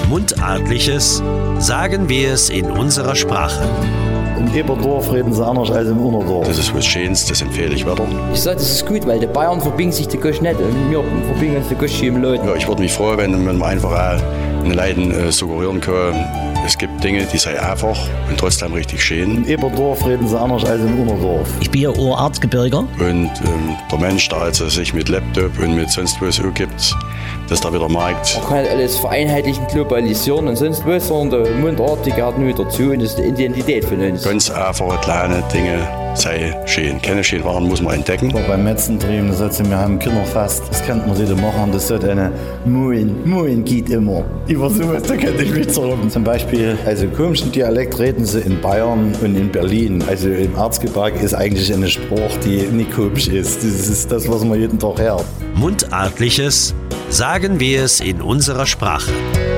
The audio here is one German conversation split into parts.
Mundartliches, sagen wir es in unserer Sprache. Im Eberdorf reden sie anders als im Unterdorf. Das ist was Schönes, das empfehle ich weiter. Ich sage, das ist gut, weil die Bayern verbinden sich die Gösch nicht und wir verbinden uns die Gösch hier im Leuten. Ja, ich würde mich freuen, wenn man einfach auch den Leuten suggerieren kann. Es gibt Dinge, die sind einfach und trotzdem richtig schön. Im Eberdorf reden sie anders als im Unterdorf. Ich bin ja Erzgebirger. Und der Mensch, der also sich mit Laptop und mit sonst was umgibt, dass da wieder merkt. Man kann nicht alles vereinheitlichen, globalisieren und sonst was, sondern der Mundartige gehört nur dazu und das ist die Identität von uns. Ganz einfache kleine Dinge sei schön. Keine schönen Waren muss man entdecken. Auch beim Metzentrieben, das heißt, wir haben Kinderfest, das könnte man wieder machen, das wird eine Moin geht immer. Über sowas, da könnte ich mich zurück. Zum Beispiel, also komischen Dialekt reden sie in Bayern und in Berlin. Also im Erzgebirge ist eigentlich eine Sprache, die nicht komisch ist. Das ist das, was man jeden Tag hört. Mundartliches, sagen wir es in unserer Sprache.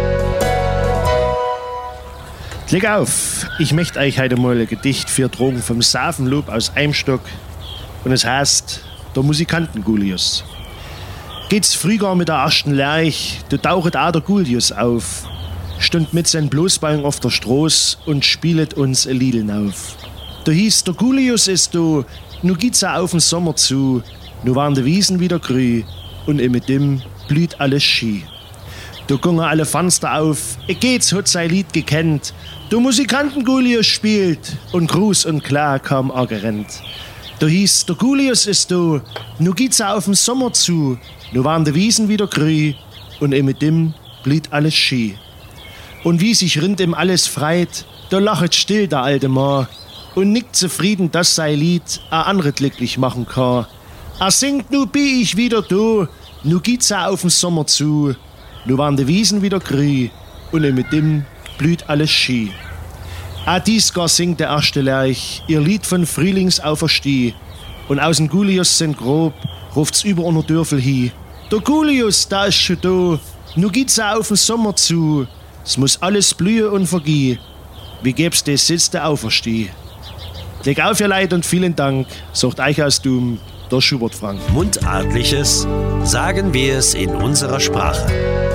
Klick auf! Ich möchte euch heute mal ein Gedicht für Drogen vom Safenlob aus Eimstock. Und es heißt Der Musikanten-Gulius. Geht's früher mit der ersten Lerch, da tauchet auch der Gulius auf. Stund mit seinen Bloßbeinen auf der Straße und spielet uns ein Liedl auf. Da hieß, der Gulius ist du, nu geht's auch auf den Sommer zu, nu waren die Wiesen wieder grün und mit dem blüht alles Ski. Da gingen alle Fenster auf, geht's hat sein Lied gekannt. Der Musikanten-Gulius spielt und Gruß und klar kam er gerannt. Da hieß, der Gulius ist du, nu geht's auch auf den Sommer zu, nu waren die Wiesen wieder grün und mit dem blüht alles Ski. Und wie sich rindem alles freit, da lachet still der alte Mann und nickt zufrieden, dass sein Lied a andere glücklich machen kann. Er singt, nu bin ich wieder da, nu geht's auch auf den Sommer zu, nu waren die Wiesen wieder grün und mit dem blüht alles Ski. A dies gar singt der erste Lerch, ihr Lied von Frühlingsaufersteh. Und aus dem Gulius sind grob, ruft's über unter Dörfel hi. Der Gulius, da ist schon da, nu geht's auch auf den Sommer zu. Es muss alles blühen und vergehen. Wie gäb's des Sitz der Aufersteh? Leg auf, ihr Leid, und vielen Dank, sagt euch aus Dum, der Schubert Frank. Mundartliches, sagen wir es in unserer Sprache.